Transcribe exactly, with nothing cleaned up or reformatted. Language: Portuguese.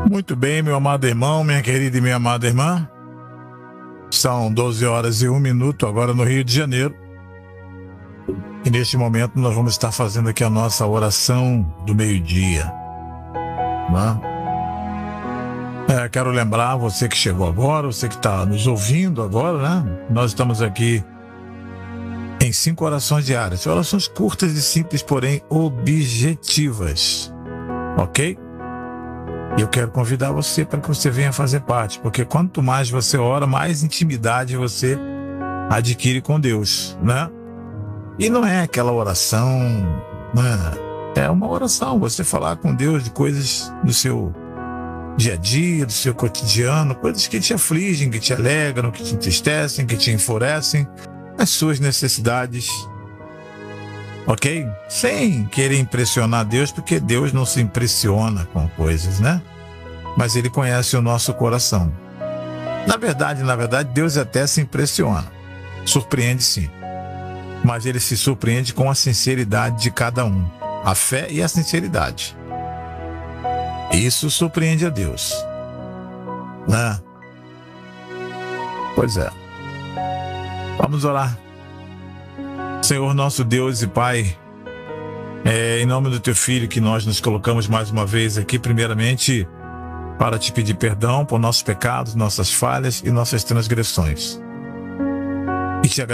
Muito bem, meu amado irmão, minha querida e minha amada irmã. São doze horas e um minuto agora no Rio de Janeiro. E neste momento nós vamos estar fazendo aqui a nossa oração do meio-dia. Né? É, quero lembrar você que chegou agora, você que está nos ouvindo agora, né? Nós estamos aqui em cinco orações diárias. Orações curtas e simples, porém objetivas. Ok? E eu quero convidar você para que você venha fazer parte, porque quanto mais você ora, mais intimidade você adquire com Deus, né? E não é aquela oração, né? É uma oração, você falar com Deus de coisas do seu dia a dia, do seu cotidiano, coisas que te afligem, que te alegram, que te entristecem, que te enfurecem, as suas necessidades, ok? Sem querer impressionar Deus, porque Deus não se impressiona com coisas, né? Mas Ele conhece o nosso coração. Na verdade, na verdade, Deus até se impressiona. Surpreende sim. Mas Ele se surpreende com a sinceridade de cada um. A fé e a sinceridade. Isso surpreende a Deus. Né? Pois é. Vamos orar. Senhor nosso Deus e Pai, é em nome do Teu Filho que nós nos colocamos mais uma vez aqui, primeiramente, para Te pedir perdão por nossos pecados, nossas falhas e nossas transgressões. E te